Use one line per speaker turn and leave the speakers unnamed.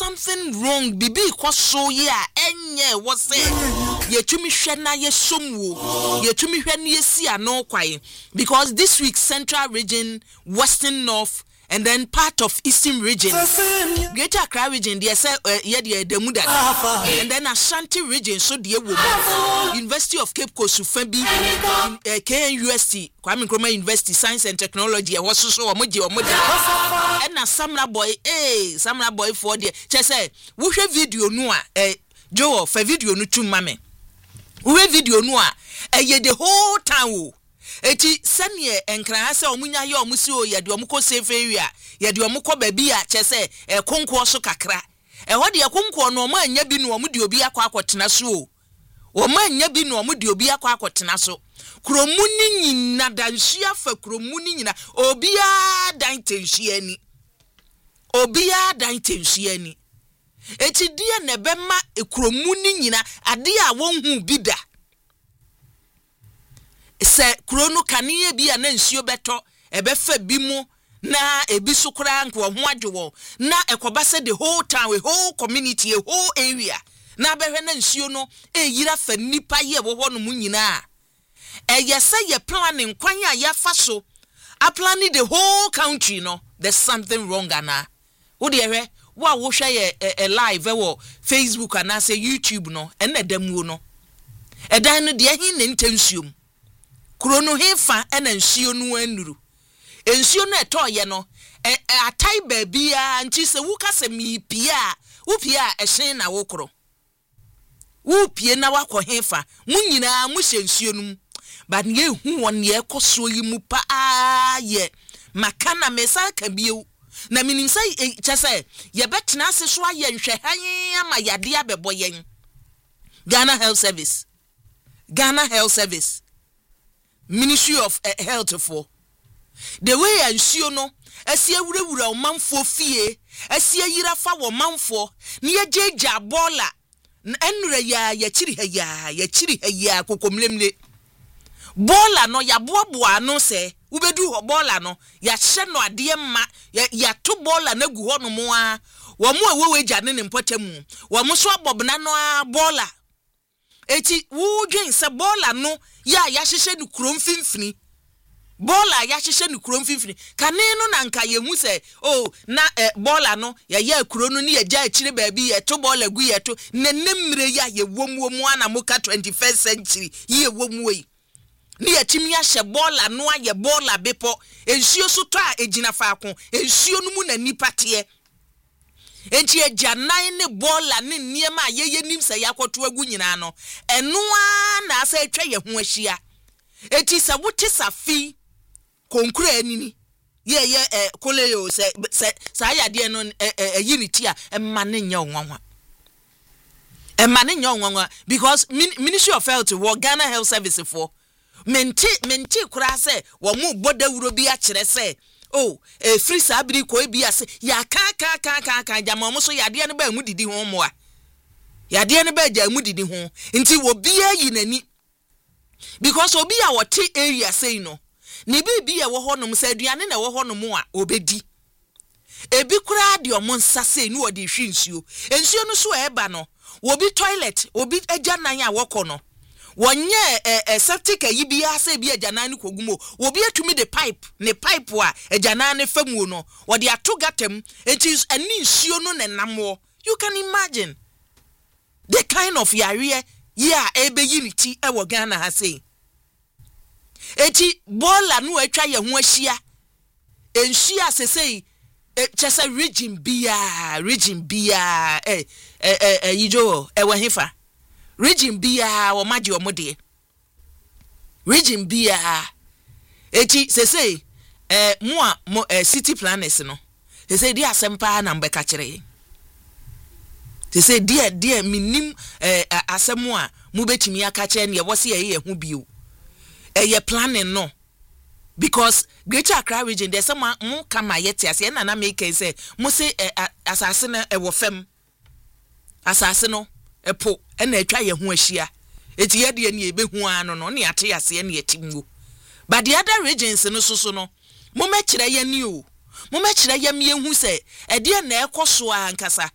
something wrong. Bibi kwa so ya enye wose ye tumi hwe na ye somwo ye tumi hwe na ye si ano kwai because this week Central Region, Western North, and then part of Eastern Region, Greater Accra Region, they say Demuda, and then Ashanti Region, so the University of Cape Coast, Ufembi, KNUST, Kwame Nkrumah University, Science and Technology, and what's so Omoji, and a Samra boy for the say, we have video noa, Joe, for video no to mame. We video noa, ye the whole town. Eti sanye enkran se omunya ye omusi o ye de omuko safe area ye de omuko baby a chese konko so kakra ho de konko no ma anya bi no omu de obi akwa so o ma anya bi no omu de obi akwa so kromu ni nyina danhia fa kromu ni nyina obi a dan tenhia ni eti die ne bema kromu ni nyina ade a wonhu bi da se krono kaniye bi na nsuo beto ebefa bi mu na ebi sukura nko ho adwo na ekoba se the whole town, a whole community, a whole area na behwe na nsuo no eyira fa nipa ye wo ho no mu nyina yesa ye planning kwan ya yafa so a planning the whole country. No, there's something wrong ana wo de hwe wo hwe ye live wo Facebook ana say YouTube no ena damuo no edan no de hin ne ntansuom krono hefa ena nsuo no anuru ensuo no etoye no atai baabia nti se wuka se mipia wupia ehyen na wokro wupie na wakọ hefa munyina mu hyensuo no but ye hu won ye ekoso yi mu pa ye makana mesa ka bieu na minim sai chese ye betena ase so aye nhwe han ama yade abebo yen Ghana Health Service Ministry of Health for the way ansuo no asie wurawura o manfo fie asie yira fa wo manfo ne ye jeja bola enura ya chiri ya kokomlemle bola no ya boaboa no se ubedu ho bola no ya hye no ade ma ya to bola na gu ho no mo a wo mo aweweja ne mpotemu wo mo so abobna no a bola eti wu dwen se bola no ya hyehye ni krom finfini bola ya hyehye ni krom finfini kane no na nka yehu se na bola no ya kro no ne ya ja akire baabi ye to bola gu ye to nenemre ya ye womuomu ana muka 21st century ye womuoi ne ya timi ahye bola no aye bola bepo ensuo so to a ejina faako ensuo no mu na nipa te enti ejanan ne bola ne niema ye nim se yakoto agu nyina no enoa na asa etwa ye ho ahia enti se wote safi konkura anini ye koleyo se sa yade no yiniti a emma ne nya onwanwa because Ministry of Health wo Ghana Health Service for menti kura se wo mu bodawuro bi a kire se free sabri ko bi ase ya ka jama mo so yade ne ba mu didi ho mo a yade ne ba ja mu didi ho nti wo bia yi nani because obi a wote area say no ni bibia wo ho nom sa aduane na wo ho nom a obedi ebi kura de omo nsa say ni wo de hwe nsuo no so eba no wo bi toilet obi agya nan a wokọ no wonye septic ayibia say bi ajanan kogumo wo bi atumi the pipe a ajanan ne famu no wo de ato gatem it is ani nsuo no nenamo. You can imagine the kind of yare ebe unity e wo Ghana ha say eti bola no atwa ye ho ahia enhia sesei chese region bia yijo ewa hefa region bia wo maji omode region bia eti sesei mo city planners no sesei dia asempa na mbeka kire sesei dia minim asemu a mo betimi aka kire ne wo se ye hu bio ye planning no because Greater Accra Region there's some mo kama yeti ase na make say mo say asase na ewo fam asase no epo na atwa ye ho ahia eti ye de ne ebehu ano no ne ate ase ne yatimwo but the other regions no so no mo mekire ye ni o mo mekire ye me hu say e de na ekoso a nkasa